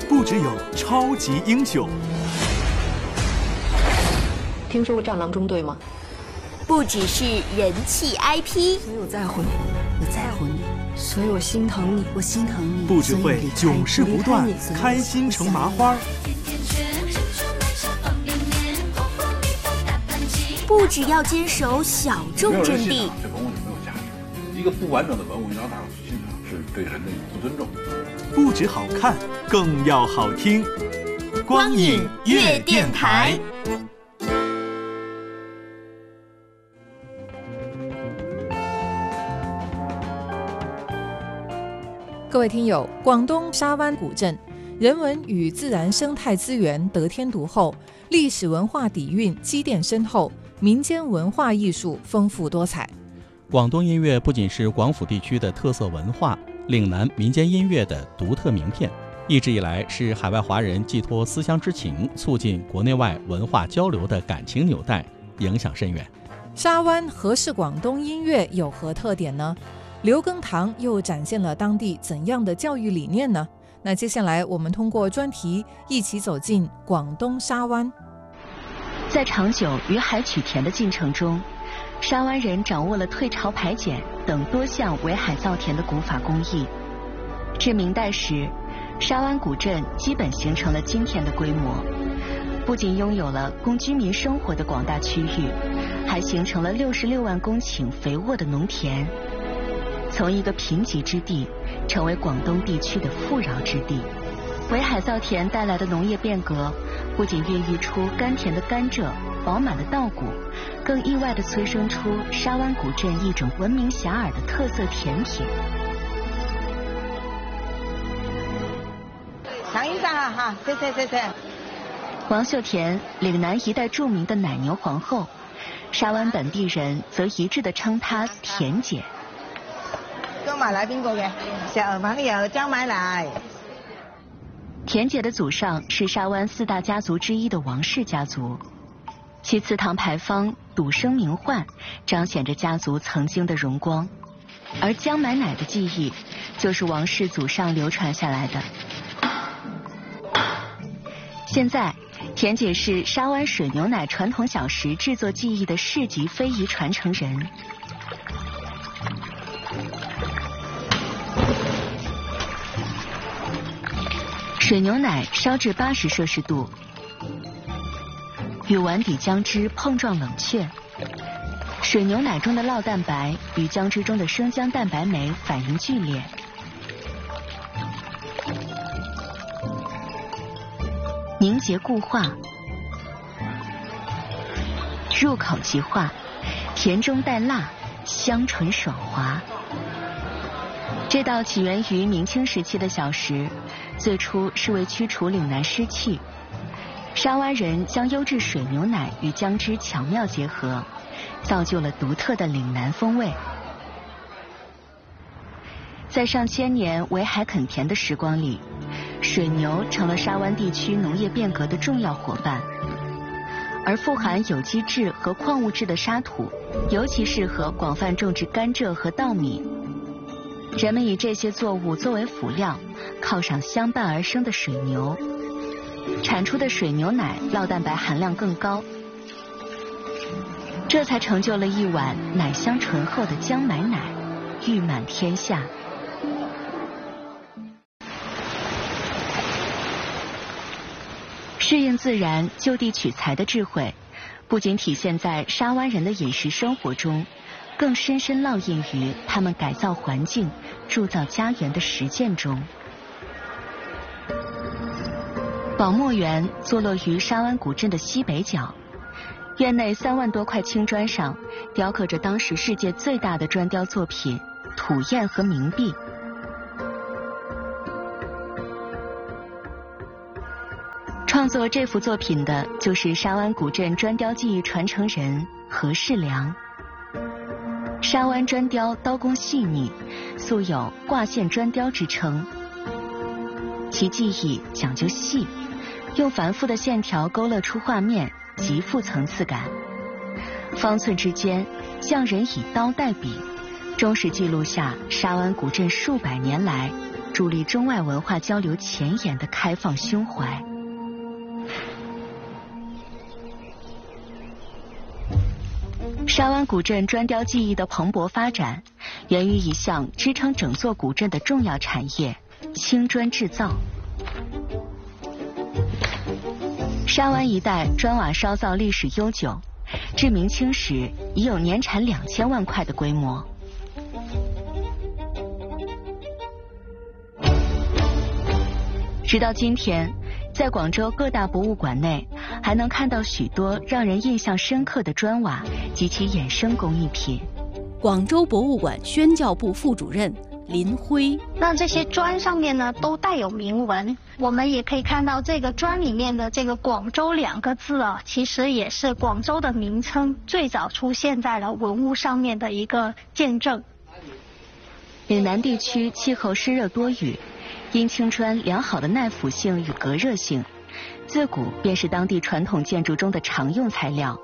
不只有超级英雄。 听说过战狼中队吗？ 不只是人气 IP， 所以我在乎你，我在乎你，所以我心疼你，我心疼你。 不只会囧事不断，开心成麻花。 不只要坚守小众阵地， 这文物就没有价值。一个不完整的文物，你让大伙去欣赏，是对人的不尊重。 不只好看，更要好听。光影乐电台。 各位听友，广东沙湾古镇人文与自然生态资源得天独厚，历史文化底蕴积淀深厚，民间文化艺术丰富多彩。 广东音乐不仅是广府地区的特色文化，岭南民间音乐的独特名片，一直以来是海外华人寄托思乡之情，促进国内外文化交流的感情纽带，影响深远。 沙湾何氏广东音乐有何特点呢？刘耕堂又展现了当地怎样的教育理念呢？那接下来我们通过专题一起走进广东沙湾。 在长久与海取田的进程中，沙湾人掌握了退潮排碱等多项围海造田的古法工艺。至明代时，沙湾古镇基本形成了今天的规模，不仅拥有了供居民生活的广大区域，还形成了66万公顷肥沃的农田，从一个贫瘠之地成为广东地区的富饶之地。围海造田带来的农业变革，不仅孕育出甘甜的甘蔗、饱满的稻谷，更意外地催生出沙湾古镇一种闻名遐迩的特色甜品。 尝一下哈，谢谢。 王秀田，岭南一代著名的奶牛皇后，沙湾本地人则一致地称她田姐。 姜埋奶邊個嘅？石牛朋友姜埋奶。 田姐的祖上是沙湾4大家族之一的王氏家族，其祠堂牌坊笃生名唤，彰显着家族曾经的荣光。而姜买奶的技艺，就是王氏祖上流传下来的。现在，田姐是沙湾水牛奶传统小食制作技艺的市级非遗传承人。水牛奶烧至80摄氏度，与碗底姜汁碰撞冷却，水牛奶中的酪蛋白与姜汁中的生姜蛋白酶反应剧烈，凝结固化，入口即化，甜中带辣，香醇爽滑。这道起源于明清时期的小食，最初是为驱除岭南湿气。沙湾人将优质水牛奶与姜汁巧妙结合，造就了独特的岭南风味。在上千年围海垦田的时光里，水牛成了沙湾地区农业变革的重要伙伴。而富含有机质和矿物质的沙土，尤其适合广泛种植甘蔗和稻米。人们以这些作物作为辅料，犒赏相伴而生的水牛，产出的水牛奶酪蛋白含量更高，这才成就了一碗奶香醇厚的姜买奶，誉满天下。适应自然、就地取材的智慧，不仅体现在沙湾人的饮食生活中，更深深烙印于他们改造环境、铸造家园的实践中。宝墨园坐落于沙湾古镇的西北角，院内3万多块青砖上雕刻着当时世界最大的砖雕作品土砚和冥币。创作这幅作品的就是沙湾古镇砖雕技艺传承人何世良。沙湾砖雕刀工细腻，素有挂线砖雕之称，其技艺讲究细，用繁复的线条勾勒出画面，极富层次感。方寸之间，匠人以刀代笔，忠实记录下沙湾古镇数百年来助力中外文化交流前沿的开放胸怀。沙湾古镇砖雕技艺的蓬勃发展，源于一项支撑整座古镇的重要产业——青砖制造。沙湾一带砖瓦烧造历史悠久，至明清时已有年产2000万块的规模。直到今天，在广州各大博物馆内，还能看到许多让人印象深刻的砖瓦及其衍生工艺品。 广州博物馆宣教部副主任林辉， 那这些砖上面呢都带有铭文，我们也可以看到这个砖里面的这个广州2个字啊，其实也是广州的名称最早出现在了文物上面的一个见证。 岭南地区气候湿热多雨，因青砖良好的耐腐性与隔热性，自古便是当地传统建筑中的常用材料。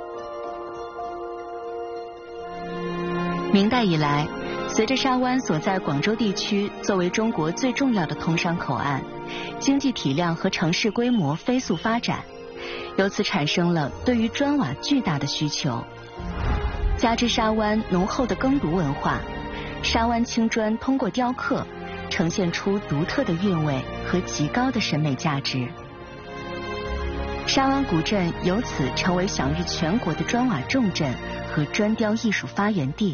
明代以来，随着沙湾所在广州地区作为中国最重要的通商口岸，经济体量和城市规模飞速发展，由此产生了对于砖瓦巨大的需求。加之沙湾浓厚的耕读文化，沙湾青砖通过雕刻呈现出独特的韵味和极高的审美价值。沙湾古镇由此成为享誉全国的砖瓦重镇和砖雕艺术发源地。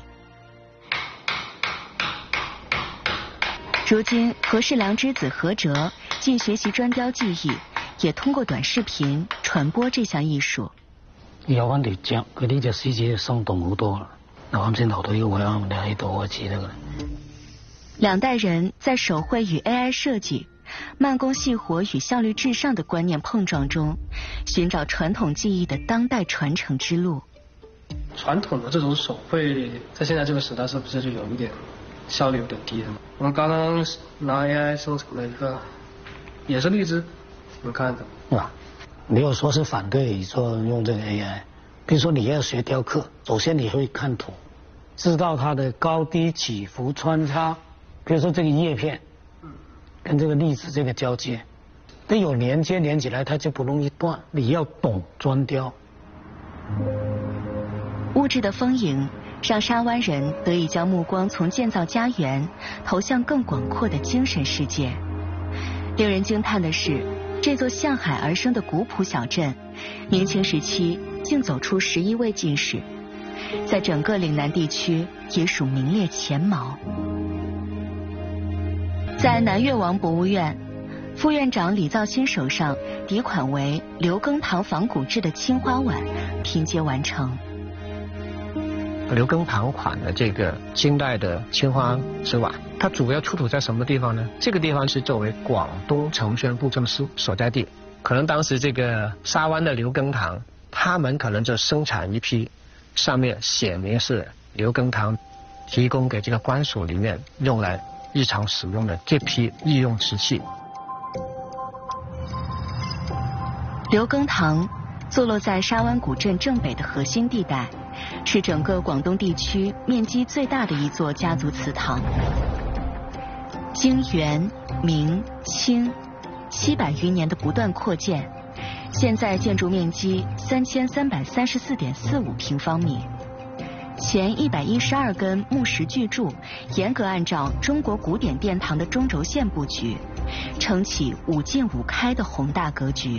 如今，何世良之子何哲既学习砖雕技艺，也通過短視頻傳播這項藝術。 有翻條章，佢呢隻獅子就生動好多啦。嗱，啱先投到呢個位啊，你喺度開始得㗎。 兩代人在手繪與 AI 設計、慢工細活與效率至上的觀念碰撞中，尋找傳統技藝的當代傳承之路。 傳統的這種手繪，在現在這個時代，是不是就有一點效率有點低了？我們剛剛拿 AI 生成了一個，也是荔枝，你看的。 啊，沒有說是反對說用這個 AI， 比如說你要學雕刻，首先你會看圖，知道它的高低起伏穿插，比如說這個葉片，跟這個荔枝這個交接，得有連接連起來，它就不容易斷。你要懂磚雕。 物質的豐盈，讓沙灣人得以將目光從建造家園投向更廣闊的精神世界。令人驚嘆的是，這座向海而生的古樸小鎮，明清時期竟走出11位進士，在整個嶺南地區也屬名列前茅。在南越王博物院，副院長李造新手上底款為劉耕堂仿古制的青花碗拼接完成。 劉耕堂款的这个清代的青花瓷碗，它主要出土在什么地方呢？这个地方是作为广东承宣布政司所在地，可能当时这个沙湾的刘耕堂，他们可能就生产一批，上面写明是刘耕堂提供给这个官署里面用来日常使用的这批日用瓷器。 刘耕堂坐落在沙湾古镇正北的核心地带，是整个广东地区面积最大的一座家族祠堂。经元、明、清700余年的不断扩建，现在建筑面积3334.45平方米。前112根木石巨柱严格按照中国古典殿堂的中轴线布局，撑起5进5开的宏大格局。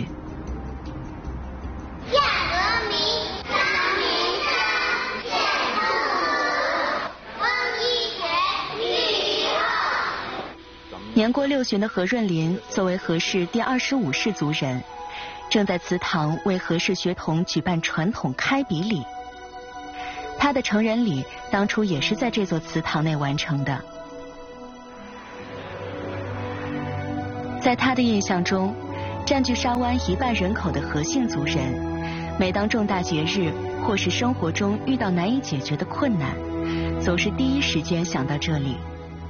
年过60旬的何润林作为何氏第25世族人，正在祠堂为何氏学童举办传统开笔礼。他的成人礼当初也是在这座祠堂内完成的。在他的印象中，占据沙湾1半人口的何姓族人，每当重大节日或是生活中遇到难以解决的困难，总是第一时间想到这里。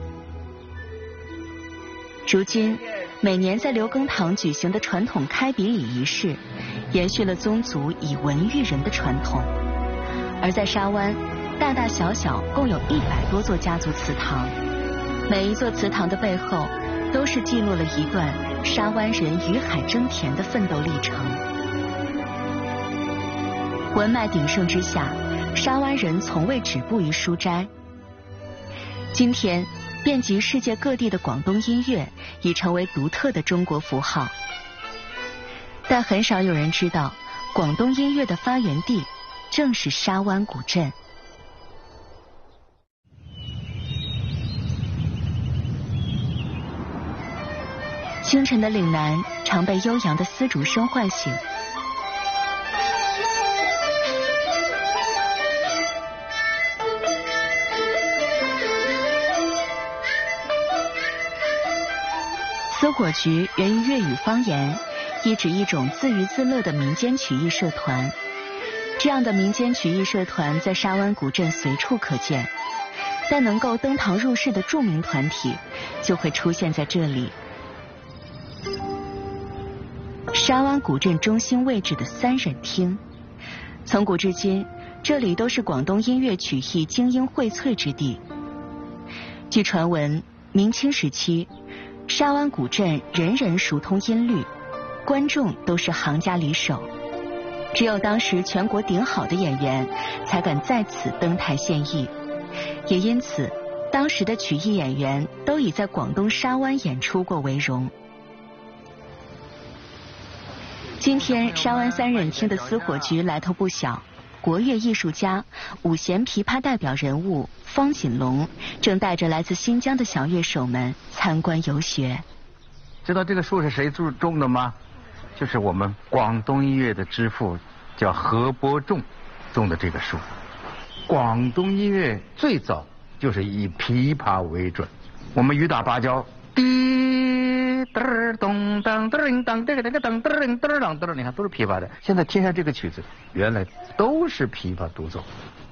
如今，每年在刘耕堂举行的传统开笔礼仪式，延续了宗族以文育人的传统。而在沙湾，大大小小共有100多座家族祠堂。 每一座祠堂的背后，都是记录了一段沙湾人与海争田的奋斗历程。文脉鼎盛之下，沙湾人从未止步于书斋。今天，遍及世界各地的广东音乐已成为独特的中国符号。但很少有人知道，广东音乐的发源地正是沙湾古镇。清晨的岭南常被悠扬的丝竹声唤醒。丝火局源于粤语方言，意指一种自娱自乐的民间曲艺社团。这样的民间曲艺社团在沙湾古镇随处可见，但能够登堂入室的著名团体就会出现在这里。沙湾古镇中心位置的三忍厅，从古至今，这里都是广东音乐曲艺精英荟萃之地。据传闻，明清时期，沙湾古镇人人熟通音律，观众都是行家里手，只有当时全国顶好的演员才敢在此登台献艺，也因此，当时的曲艺演员都以在广东沙湾演出过为荣。今天沙湾三忍厅的丝火局来头不小，国乐艺术家、五弦琵琶代表人物方锦龙正带着来自新疆的小乐手们参观游学。 知道这个树是谁种的吗？就是我们广东音乐的之父，叫何伯仲种的这个树。广东音乐最早就是以琵琶为准，我们雨打芭蕉，滴嘚咚当嘚当这个当嘚嘚当嘚，你看都是琵琶的。现在听上这个曲子，原来都是琵琶独奏。